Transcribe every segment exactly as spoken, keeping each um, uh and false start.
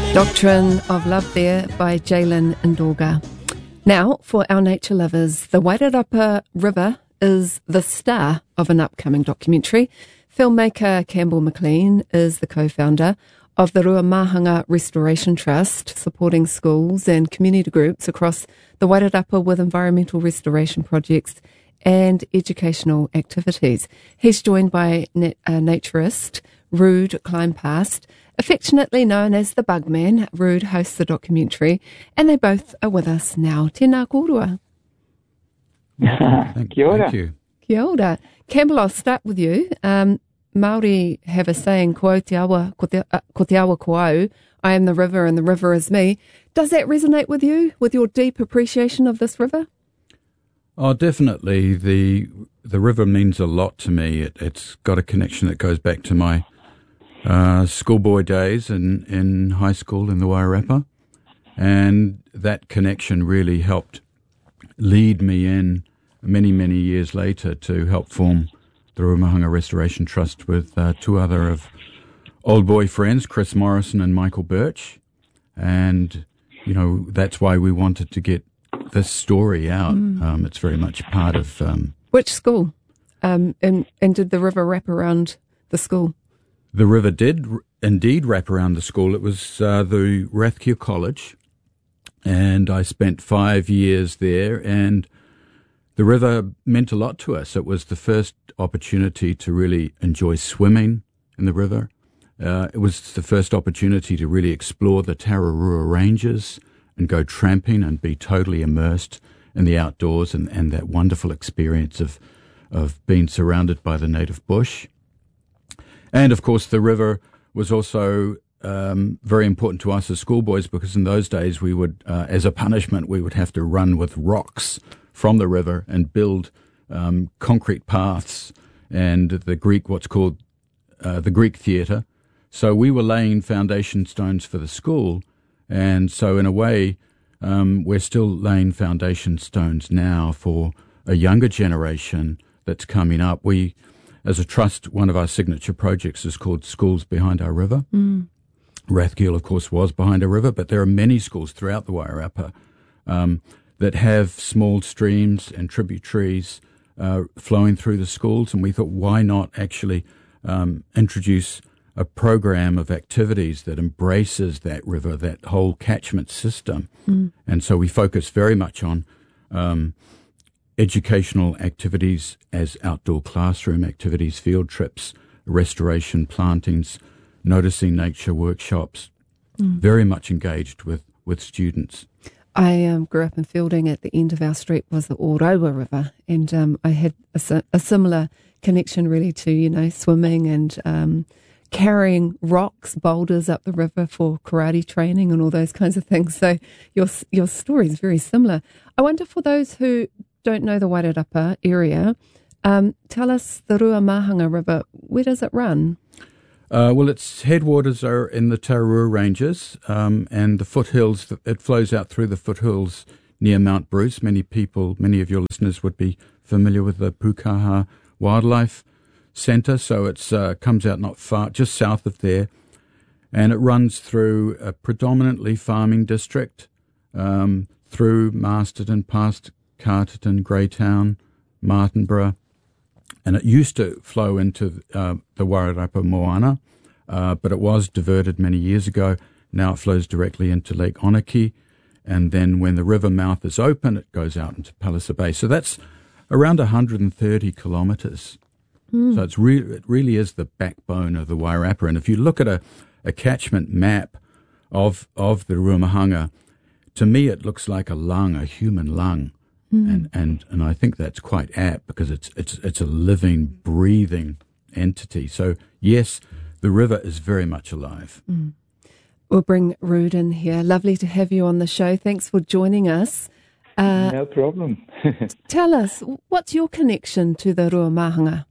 Doctrine of Love there by Jalen Ndorga. Now, for our nature lovers, the Wairarapa River is the star of an upcoming documentary. Filmmaker Campbell McLean is the co-founder of the Ruamahanga Restoration Trust, supporting schools and community groups across the Wairarapa with environmental restoration projects and educational activities. He's joined by nat- uh, naturist Rude Climbpast, affectionately known as the Bugman. Rude hosts the documentary, and they both are with us now. Tēnā kōrua. Thank, Kia ora. thank you. Kia ora. Campbell, I'll start with you. Um, Māori have a saying, ko te awa, ko te, uh, ko te awa ko au, I am the river and the river is me. Does that resonate with you, with your deep appreciation of this river? Oh, definitely. The the river means a lot to me. It, it's got a connection that goes back to my uh, schoolboy days in, in high school in the Wairarapa. And that connection really helped lead me in many, many years later to help form the Ruamahanga Restoration Trust with uh, two other of old boy friends, Chris Morrison and Michael Birch. And, you know, that's why we wanted to get this story out. Mm. Um, it's very much part of... Um, Which school? Um, and, and did the river wrap around the school? The river did r- indeed wrap around the school. It was uh, the Rathkew College, and I spent five years there, and the river meant a lot to us. It was the first opportunity to really enjoy swimming in the river. Uh, it was the first opportunity to really explore the Tararua Ranges and go tramping and be totally immersed in the outdoors and, and that wonderful experience of of being surrounded by the native bush. And, of course, the river was also um, very important to us as schoolboys because in those days we would, uh, as a punishment, we would have to run with rocks from the river and build um, concrete paths and the Greek, what's called uh, the Greek theatre. So we were laying foundation stones for the school. And so in a way, um, we're still laying foundation stones now for a younger generation that's coming up. We, as a trust, one of our signature projects is called Schools Behind Our River. Mm. Rathkew, of course, was behind a river, but there are many schools throughout the Wairarapa um, that have small streams and tributaries uh, flowing through the schools. And we thought, why not actually um, introduce a program of activities that embraces that river, that whole catchment system. Mm. And so we focus very much on um, educational activities as outdoor classroom activities, field trips, restoration, plantings, noticing nature workshops, mm. very much engaged with, with students. I um, grew up in Fielding. At the end of our street was the Orowa River, and um, I had a, a similar connection really to, you know, swimming and um, carrying rocks, boulders up the river for karate training and all those kinds of things. So your your story is very similar. I wonder, for those who don't know the Wairarapa area, um, tell us the Ruamahanga River, where does it run? Uh, well, its headwaters are in the Tararua Ranges um, and the foothills. It flows out through the foothills near Mount Bruce. Many people, many of your listeners would be familiar with the Pukaha Wildlife Centre, so it uh, comes out not far, just south of there, and it runs through a predominantly farming district, um, through Masterton, past Carterton, Greytown, Martinborough, and it used to flow into uh, the Wairarapa Moana, uh, but it was diverted many years ago. Now it flows directly into Lake Onaki, and then when the river mouth is open, it goes out into Palliser Bay. So that's around one hundred thirty kilometres. Mm. So it's re- it really is the backbone of the Wairarapa. And if you look at a, a catchment map of of the Ruamahanga, to me it looks like a lung, a human lung. Mm. And, and and I think that's quite apt because it's it's it's a living, breathing entity. So yes, the river is very much alive. Mm. We'll bring Rude in here. Lovely to have you on the show. Thanks for joining us. Uh, no problem. Tell us, what's your connection to the Ruamahanga?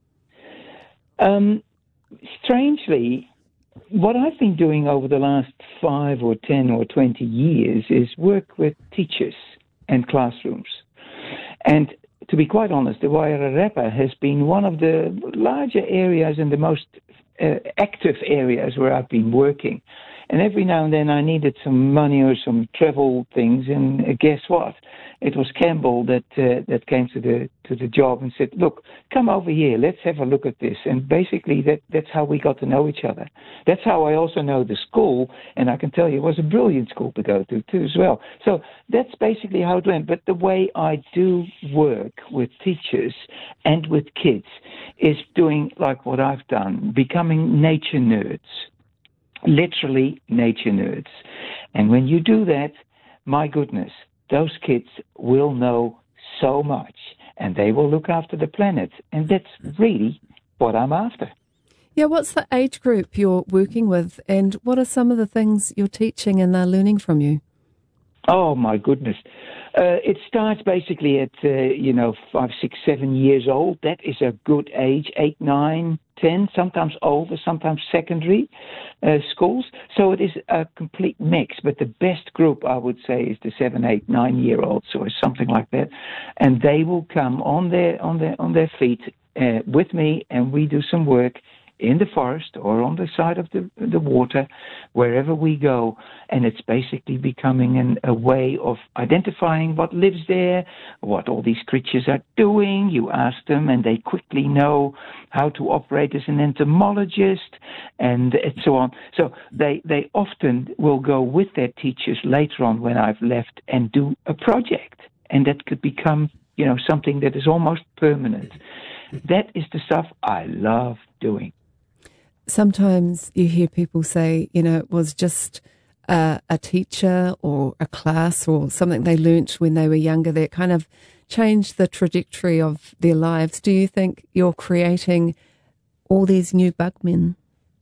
Um, strangely, what I've been doing over the last five or ten or twenty years is work with teachers and classrooms. And to be quite honest, the Wairarapa has been one of the larger areas and the most uh, active areas where I've been working. And every now and then I needed some money or some travel things, and uh, guess what? It was Campbell that uh, that came to the to the job and said, "Look, come over here. Let's have a look at this." And basically, that that's how we got to know each other. That's how I also know the school, and I can tell you, it was a brilliant school to go to too as well. So that's basically how it went. But the way I do work with teachers and with kids is doing like what I've done, becoming nature nerds, literally nature nerds. And when you do that, my goodness, those kids will know so much, and they will look after the planet. And that's really what I'm after. Yeah, what's the age group you're working with, and what are some of the things you're teaching and they're learning from you? Oh, my goodness. Uh, it starts basically at, uh, you know, five, six, seven years old. That is a good age, eight, nine, ten, sometimes older, sometimes secondary uh, schools. So it is a complete mix. But the best group, I would say, is the seven, eight, nine-year-olds or something like that. And they will come on their, on their, on their feet uh, with me, and we do some work in the forest or on the side of the the water, wherever we go. And it's basically becoming an, a way of identifying what lives there, what all these creatures are doing. You ask them and they quickly know how to operate as an entomologist, and so on. So they, they often will go with their teachers later on when I've left and do a project. And that could become, you know, something that is almost permanent. That is the stuff I love doing. Sometimes you hear people say, you know, it was just uh, a teacher or a class or something they learnt when they were younger that kind of changed the trajectory of their lives. Do you think you're creating all these new bugmen?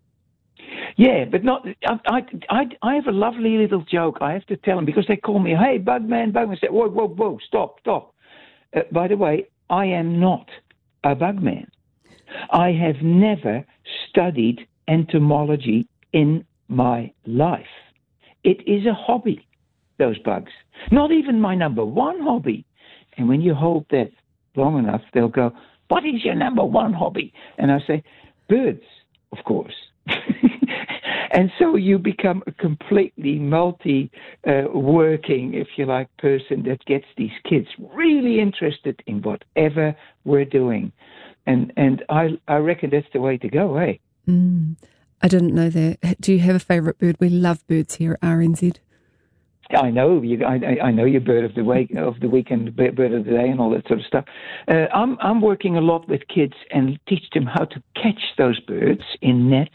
Yeah, but not. I, I, I, I have a lovely little joke I have to tell them, because they call me, "Hey, Bugman, Bugman." I say, "Whoa, whoa, whoa, stop, stop." Uh, by the way, I am not a bugman. I have never studied entomology in my life. It is a hobby, those bugs. Not even my number one hobby. And when you hold that long enough, they'll go, "What is your number one hobby?" And I say, "Birds, of course." And so you become a completely multi-working, uh, if you like, person that gets these kids really interested in whatever we're doing. And and I I reckon that's the way to go, eh? Mm, I didn't know that. Do you have a favourite bird? We love birds here at R N Z. I know you. I, I know your bird of the week, of the weekend, bird of the day, and all that sort of stuff. Uh, I'm I'm working a lot with kids and teach them how to catch those birds in nets.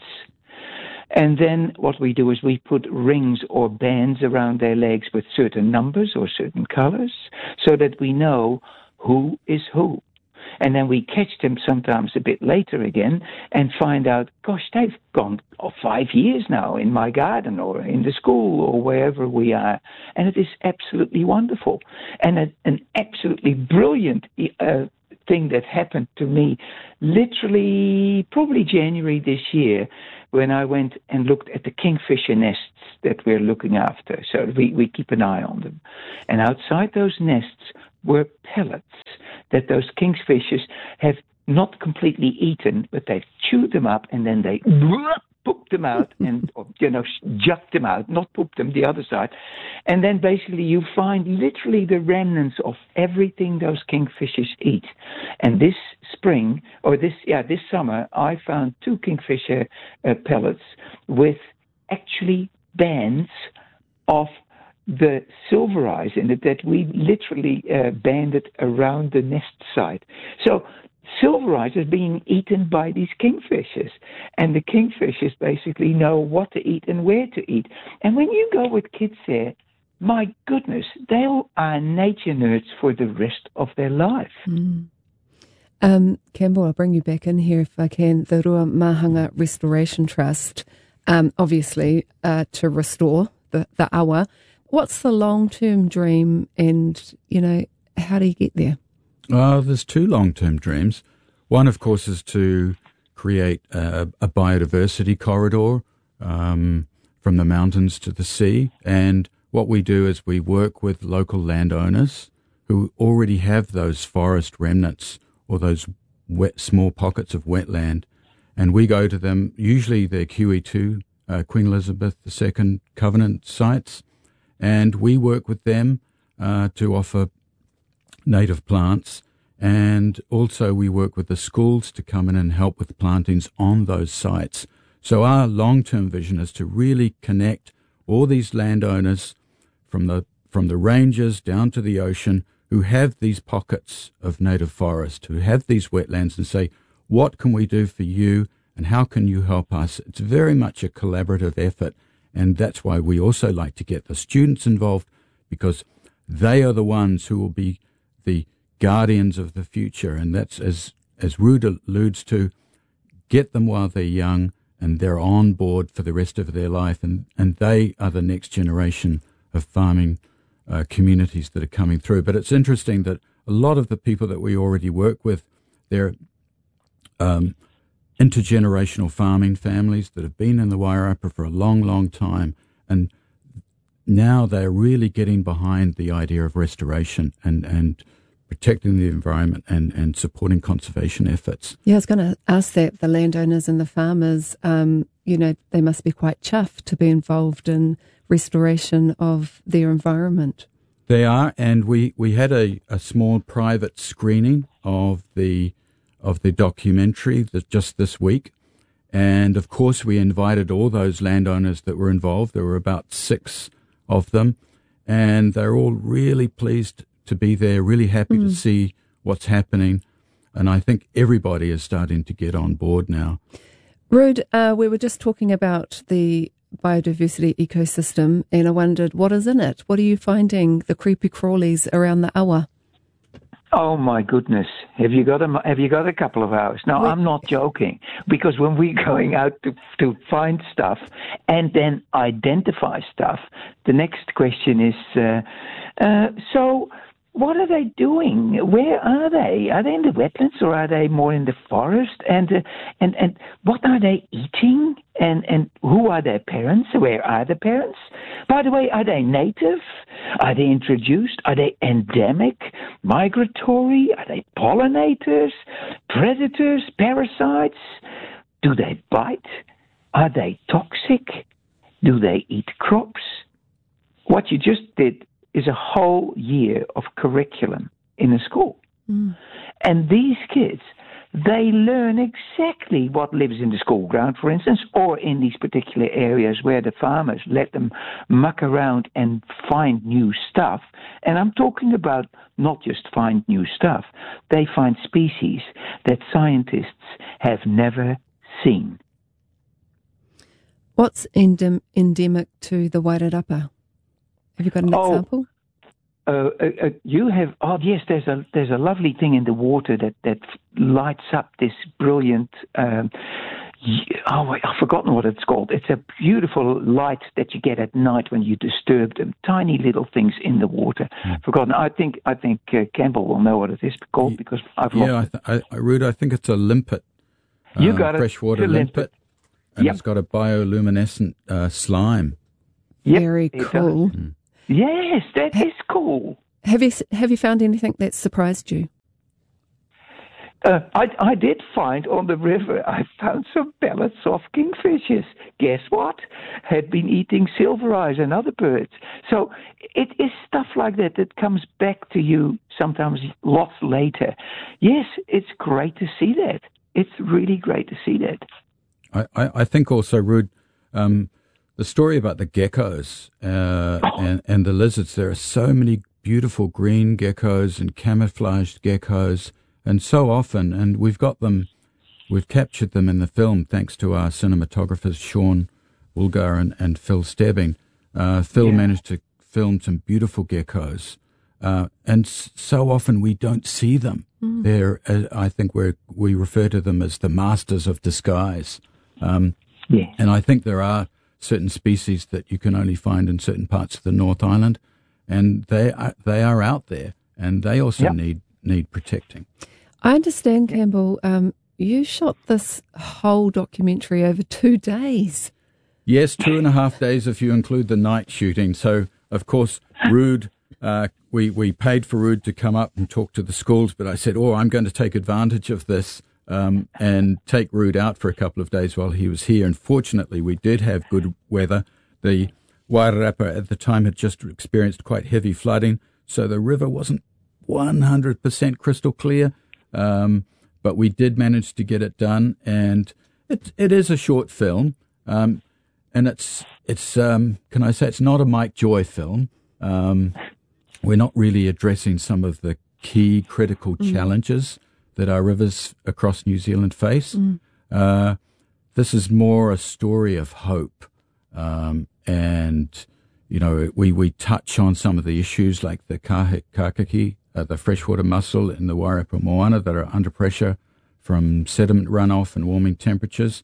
And then what we do is we put rings or bands around their legs with certain numbers or certain colors, so that we know who is who. And then we catch them sometimes a bit later again and find out, gosh, they've gone oh, five years now in my garden or in the school or wherever we are. And it is absolutely wonderful. And a, an absolutely brilliant uh, thing that happened to me literally probably January this year, when I went and looked at the kingfisher nests that we're looking after. So we, we keep an eye on them. And outside those nests were pellets that those kingfishers have not completely eaten, but they've chewed them up and then they pooped them out and, you know, jucked them out, not pooped them, the other side. And then basically you find literally the remnants of everything those kingfishers eat. And this spring, or this, yeah, this summer, I found two kingfisher uh, pellets with actually bands of the silver eyes in it that we literally uh, banded around the nest site. So silver eyes is being eaten by these kingfishers, and the kingfishers basically know what to eat and where to eat. And when you go with kids there, my goodness, they are nature nerds for the rest of their life. Mm. Um, Campbell, I'll bring you back in here if I can. The Rua Mahanga Restoration Trust, um, obviously uh, to restore the, the awa. What's the long-term dream, and, you know, how do you get there? Uh, there's two long-term dreams. One, of course, is to create a, a biodiversity corridor um, from the mountains to the sea. And what we do is we work with local landowners who already have those forest remnants or those wet, small pockets of wetland. And we go to them, usually they're Q E two uh, Queen Elizabeth the Second Covenant sites, and we work with them uh, to offer native plants. And also we work with the schools to come in and help with plantings on those sites. So our long-term vision is to really connect all these landowners from the from the ranges down to the ocean who have these pockets of native forest, who have these wetlands, and say, what can we do for you and how can you help us? It's very much a collaborative effort, and that's why we also like to get the students involved, because they are the ones who will be the guardians of the future. And that's, as as Ruud alludes to, get them while they're young and they're on board for the rest of their life, and, and they are the next generation of farming uh, communities that are coming through. But it's interesting that a lot of the people that we already work with, they're um, intergenerational farming families that have been in the Wairarapa for a long, long time, and now they're really getting behind the idea of restoration and, and protecting the environment and, and supporting conservation efforts. Yeah, I was going to ask that. The landowners and the farmers, um, you know, they must be quite chuffed to be involved in restoration of their environment. They are, and we, we had a, a small private screening of the of the documentary that just this week. And of course we invited all those landowners that were involved. There were about six of them, and they're all really pleased to be there, really happy mm. to see what's happening. And I think everybody is starting to get on board now. Ruud, uh, we were just talking about the biodiversity ecosystem, and I wondered, what is in it? What are you finding, the creepy crawlies around the awa? Oh my goodness! Have you got a Have you got a couple of hours? No, I'm not joking. Because when we're going out to to find stuff and then identify stuff, the next question is, uh, uh, so what are they doing? Where are they? Are they in the wetlands or are they more in the forest? And uh, and and what are they eating? And and who are their parents? Where are the parents? By the way, are they native? Are they introduced? Are they endemic? Migratory? Are they pollinators? Predators? Parasites? Do they bite? Are they toxic? Do they eat crops? What you just did is a whole year of curriculum in a school. Mm. And these kids, they learn exactly what lives in the school ground, for instance, or in these particular areas where the farmers let them muck around and find new stuff. And I'm talking about not just find new stuff. They find species that scientists have never seen. What's endem- endemic to the Wairarapa? Have you got an oh, example? Uh, uh, uh, you have. Oh, yes. There's a there's a lovely thing in the water that, that lights up this brilliant. Um, oh, I've forgotten what it's called. It's a beautiful light that you get at night when you disturb them. Tiny little things in the water. Mm. Forgotten. I think I think uh, Campbell will know what it is called because I've yeah. lost I, th- I, I, Ruud, I think it's a limpet. Uh, you got it. Freshwater limpet, limpet. And yep. It's got a bioluminescent uh, slime. Yep, very cool. Mm. Yes, that ha- is cool. Have you have you found anything that surprised you? Uh, I, I did find on the river, I found some pellets of kingfishers. Guess what? Had been eating silver eyes and other birds. So it is stuff like that that comes back to you sometimes lots later. Yes, it's great to see that. It's really great to see that. I, I, I think also, Ruud, um, the story about the geckos uh, oh. and, and the lizards, there are so many beautiful green geckos and camouflaged geckos, and so often, and we've got them, we've captured them in the film thanks to our cinematographers Sean Woolgar and, and Phil Stebbing. Uh, Phil yeah. managed to film some beautiful geckos, uh, and s- so often we don't see them. Mm. They're, uh, I think we we refer to them as the masters of disguise. Um, yeah. And I think there are certain species that you can only find in certain parts of the North Island, and they are, they are out there, and they also yep. need need protecting. I understand, Campbell, um, you shot this whole documentary over two days. Yes, two and a half days if you include the night shooting. So, of course, Ruud, uh, we, we paid for Ruud to come up and talk to the schools, but I said, oh, I'm going to take advantage of this um, and take Ruud out for a couple of days while he was here. And fortunately, we did have good weather. The Wairarapa at the time had just experienced quite heavy flooding, so the river wasn't one hundred percent crystal clear, um, but we did manage to get it done. And it it is a short film, um, and it's it's um, can I say it's not a Mike Joy film. Um, we're not really addressing some of the key critical mm. challenges that our rivers across New Zealand face. Mm. Uh, this is more a story of hope. Um, and, you know, we, we touch on some of the issues like the kakaki, uh, the freshwater mussel in the Wairarapa Moana that are under pressure from sediment runoff and warming temperatures.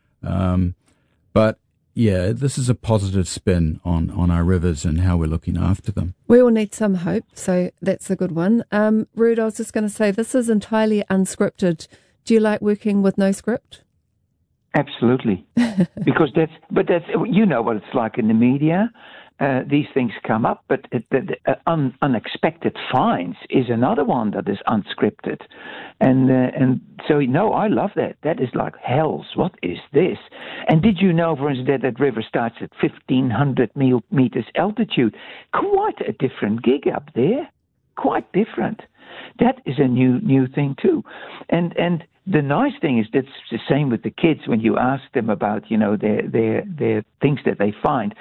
Um, but, yeah, this is a positive spin on, on our rivers and how we're looking after them. We all need some hope, so that's a good one. Um, Ruud, I was just going to say, this is entirely unscripted. Do you like working with no script? Absolutely, because that's. But that's you know what it's like in the media. Uh, these things come up, but it, the, the, uh, un, unexpected finds is another one that is unscripted, and uh, and so no, I love that. That is like hells. What is this? And did you know, for instance, that that river starts at fifteen hundred meters altitude? Quite a different gig up there. Quite different. That is a new new thing too, and and. The nice thing is that's the same with the kids when you ask them about, you know, their their their things that they find.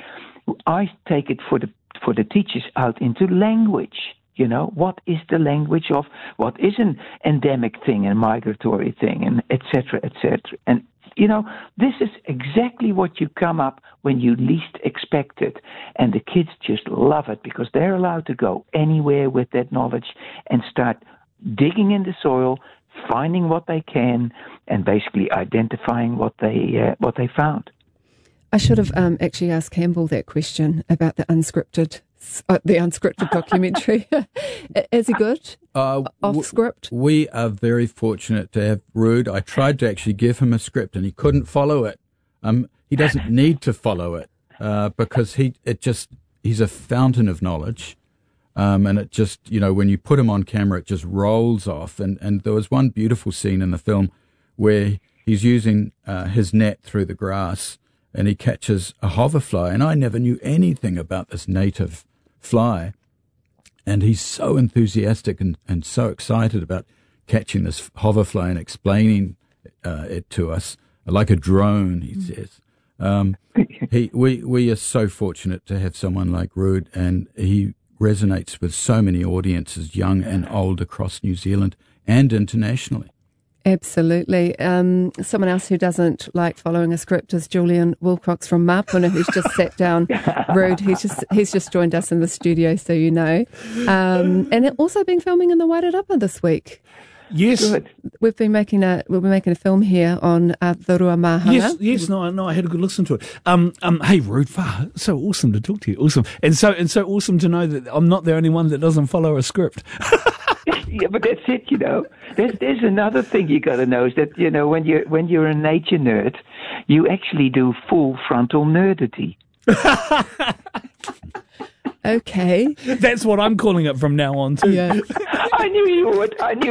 I take it for the for the teachers out into language. You know, what is the language of what is an endemic thing, a migratory thing, and et cetera, et cetera. And you know, this is exactly what you come up when you least expect it, and the kids just love it because they're allowed to go anywhere with that knowledge and start digging in the soil, finding what they can, and basically identifying what they uh, what they found. I should have um, actually asked Campbell that question about the unscripted uh, the unscripted documentary. Is he good? Uh, Off script? We are very fortunate to have Ruud. I tried to actually give him a script, and he couldn't follow it. Um, he doesn't need to follow it uh, because he it just he's a fountain of knowledge. Um, and it just, you know, when you put him on camera, it just rolls off. And, and there was one beautiful scene in the film where he's using uh, his net through the grass and he catches a hoverfly. And I never knew anything about this native fly. And he's so enthusiastic and, and so excited about catching this hoverfly and explaining uh, it to us like a drone, he says. Um, he, we, we are so fortunate to have someone like Ruud, and he resonates with so many audiences, young and old, across New Zealand and internationally. Absolutely. Um, someone else who doesn't like following a script is Julian Wilcox from Mapuna, who's just sat down. Ruud, he's just he's just joined us in the studio, so you know. Um, and also been filming in the Wairarapa this week. Yes, Good. We've been making a we've been making a film here on uh, the Rua Mahanga. Yes, yes, no, no, I had a good listen to it. Um, um, hey, Ruud, far, so awesome to talk to you, awesome, and so and so awesome to know that I'm not the only one that doesn't follow a script. Yeah, but that's it, you know. There's there's another thing you got to know is that, you know, when you're when you're a nature nerd, you actually do full frontal nerdity. Okay, That's what I'm calling it from now on too. yeah. I knew you would. I knew.